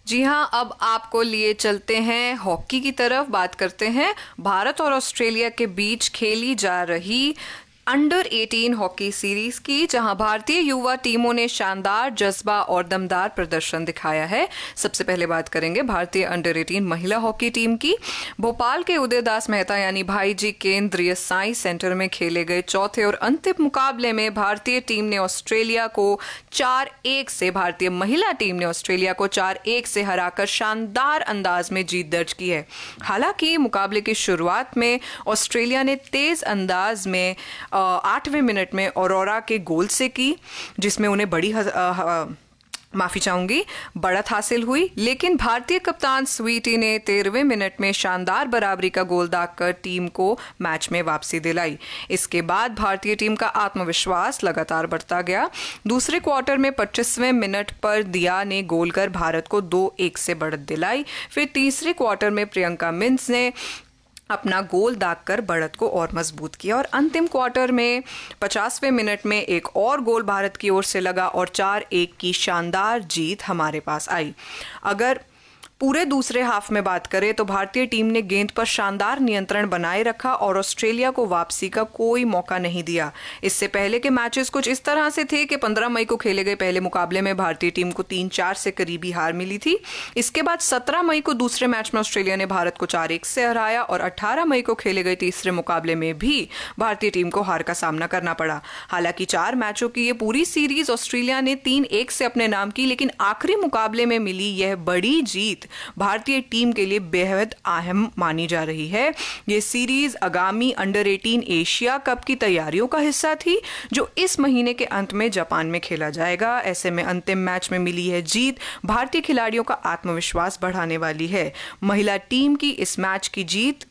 जी हाँ, अब आपको लिए चलते हैं हॉकी की तरफ। बात करते हैं भारत और ऑस्ट्रेलिया के बीच खेली जा रही अंडर 18 हॉकी सीरीज की, जहां भारतीय युवा टीमों ने शानदार जज्बा और दमदार प्रदर्शन दिखाया है। सबसे पहले बात करेंगे भारतीय अंडर 18 महिला हॉकी टीम की। भोपाल के उदयदास मेहता यानी भाईजी केंद्रीय साइंस सेंटर में खेले गए चौथे और अंतिम मुकाबले में भारतीय टीम ने ऑस्ट्रेलिया को 4-1 से भारतीय महिला टीम ने ऑस्ट्रेलिया को 4-1 से हराकर शानदार अंदाज में जीत दर्ज की है। हालांकि मुकाबले की शुरुआत में ऑस्ट्रेलिया ने तेज अंदाज में 8वें मिनट में औरोरा के गोल से की, जिसमें उन्हें माफी चाहूंगी बढ़त हासिल हुई। लेकिन भारतीय कप्तान स्वीटी ने 13वें मिनट में शानदार बराबरी का गोल दागकर टीम को मैच में वापसी दिलाई। इसके बाद भारतीय टीम का आत्मविश्वास लगातार बढ़ता गया। दूसरे क्वार्टर में 25वें मिनट पर दिया ने गोल कर भारत को 2-1 से बढ़त दिलाई। फिर तीसरे क्वार्टर में प्रियंका मिन्स ने अपना गोल दागकर बढ़त को और मजबूत किया और अंतिम क्वार्टर में 50वें मिनट में एक और गोल भारत की ओर से लगा और 4-1 की शानदार जीत हमारे पास आई। अगर पूरे दूसरे हाफ में बात करें तो भारतीय टीम ने गेंद पर शानदार नियंत्रण बनाए रखा और ऑस्ट्रेलिया को वापसी का कोई मौका नहीं दिया। इससे पहले के मैचेस कुछ इस तरह से थे कि 15 मई को खेले गए पहले मुकाबले में भारतीय टीम को 3-4 से करीबी हार मिली थी। इसके बाद 17 मई को दूसरे मैच में ऑस्ट्रेलिया ने भारत को 4-1 से हराया और 18 मई को खेले गए तीसरे मुकाबले में भी भारतीय टीम को हार का सामना करना पड़ा। हालांकि 4 मैचों की ये पूरी सीरीज ऑस्ट्रेलिया ने 3-1 से अपने नाम की, लेकिन आखिरी मुकाबले में मिली यह बड़ी जीत भारतीय टीम के लिए बेहद अहम मानी जा रही है। ये सीरीज आगामी अंडर 18 एशिया कप की तैयारियों का हिस्सा थी, जो इस महीने के अंत में जापान में खेला जाएगा। ऐसे में अंतिम मैच में मिली है जीत भारतीय खिलाड़ियों का आत्मविश्वास बढ़ाने वाली है। महिला टीम की इस मैच की जीत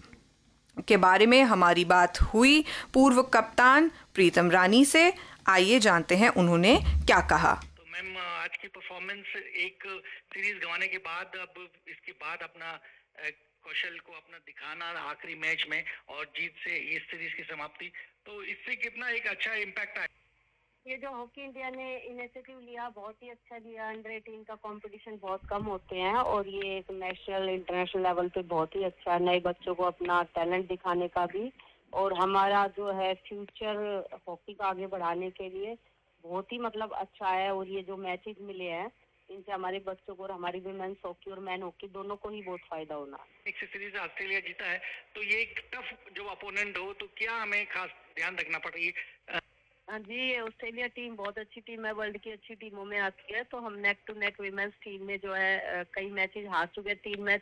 के बारे में हमारी बात हुई पूर्व कप्तान प्रीतम रानी से। आइए जानते हैं उन्होंने क्या कहा। मैम, आज की परफॉर्मेंस एक सीरीज गंवाने के बाद अब इसके बाद अपना कौशल को अपना दिखाना आखिरी मैच में और जीत से इस सीरीज की समाप्ति, तो इससे कितना एक अच्छा इम्पैक्ट आया। ये जो हॉकी इंडिया ने इनिशिएटिव लिया बहुत ही अच्छा लिया। अंडर 18 का कंपटीशन बहुत कम होते हैं और ये एक नेशनल इंटरनेशनल लेवल पे बहुत ही अच्छा नए बच्चों को अपना टैलेंट दिखाने का भी, और हमारा जो है फ्यूचर हॉकी का आगे बढ़ाने के लिए बहुत ही मतलब अच्छा है। और ये जो मैचेस मिले हैं इनसे हमारे बच्चों को और हमारी वुमेन्स हॉकी और मैन हॉकी दोनों को ही बहुत फायदा होना। एक सीरीज ऑस्ट्रेलिया जीता है, तो ये एक टफ जो अपोनेंट हो तो क्या हमें खास ध्यान रखना पड़ेगा। हाँ जी, ऑस्ट्रेलिया टीम बहुत अच्छी टीम है, वर्ल्ड की अच्छी टीमों में आती है। तो हम neck to neck women's team में जो है कई मैचेस हार चुके हैं, 3 मैच